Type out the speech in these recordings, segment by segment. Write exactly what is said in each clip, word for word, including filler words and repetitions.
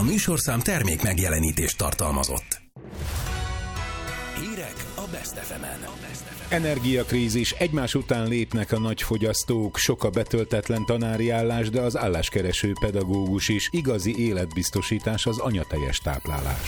műsorszám termék megjelenítést tartalmazott. Hírek a Best ef emen. Energiakrízis, egymás után lépnek a nagyfogyasztók, sok a betöltetlen tanári állás, de az álláskereső pedagógus is. Igazi életbiztosítás az anyateljes táplálás.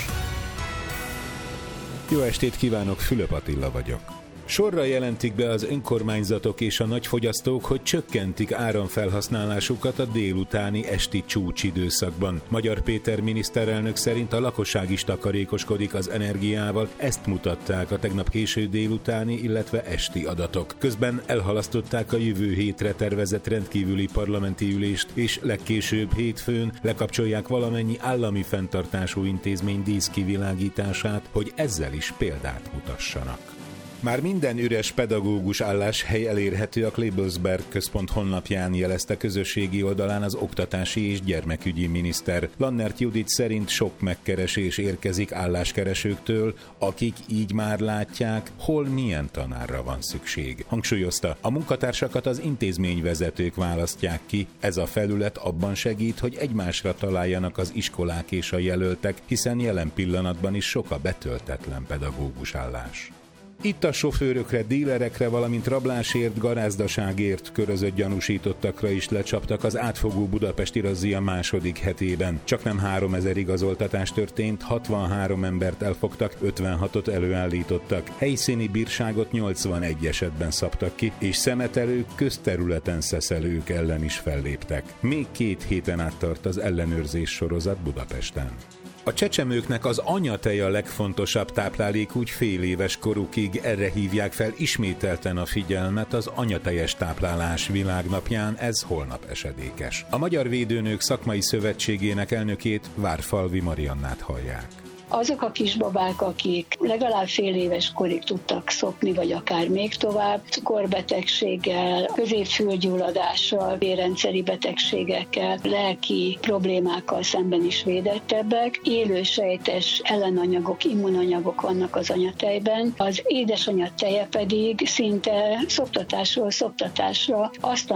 Jó estét kívánok, Fülöp Attila vagyok. Sorra jelentik be az önkormányzatok és a nagyfogyasztók, hogy csökkentik áramfelhasználásukat a délutáni esti csúcsidőszakban. Magyar Péter miniszterelnök szerint a lakosság is takarékoskodik az energiával, ezt mutatták a tegnap késő délutáni, illetve esti adatok. Közben elhalasztották a jövő hétre tervezett rendkívüli parlamenti ülést, és legkésőbb hétfőn lekapcsolják valamennyi állami fenntartású intézmény díszkivilágítását, hogy ezzel is példát mutassanak. Már minden üres pedagógus álláshely elérhető a Klebersberg Központ honlapján, jelezte közösségi oldalán az oktatási és gyermekügyi miniszter. Lannert Judit szerint sok megkeresés érkezik álláskeresőktől, akik így már látják, hol milyen tanárra van szükség. Hangsúlyozta, a munkatársakat az intézményvezetők választják ki, ez a felület abban segít, hogy egymásra találjanak az iskolák és a jelöltek, hiszen jelen pillanatban is sok a betöltetlen pedagógus állás. Itt a sofőrökre, dílerekre, valamint rablásért, garázdaságért körözött gyanúsítottakra is lecsaptak az átfogó budapesti razzia második hetében. Csaknem háromezer igazoltatás történt, hatvanhárom embert elfogtak, ötvenhatot előállítottak. Helyszíni bírságot nyolcvanegy esetben szabtak ki, és szemetelők, közterületen szeszelők ellen is felléptek. Még két héten át tart az ellenőrzés sorozat Budapesten. A csecsemőknek az anyatej a legfontosabb táplálék úgy fél éves korukig, erre hívják fel ismételten a figyelmet az anyatejes táplálás világnapján, ez holnap esedékes. A Magyar Védőnők Szakmai Szövetségének elnökét, Várfalvi Mariannát hallják. Azok a kisbabák, akik legalább fél éves korig tudtak szopni, vagy akár még tovább, cukorbetegséggel, középfülgyulladással, vérrendszeri betegségekkel, lelki problémákkal szemben is védettebbek. Élősejtes ellenanyagok, immunanyagok vannak az anyatejben. Az édesanyja teje pedig szinte szoptatásról szoptatásra azt a